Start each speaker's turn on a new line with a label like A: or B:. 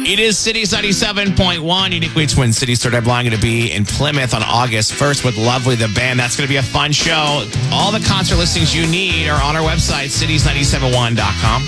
A: It is Cities 97.1. Uniquely Twin Cities Third Headline going to be in Plymouth on August 1st with Lovely the Band. That's going to be a fun show. All the concert listings you need are on our website, cities971.com.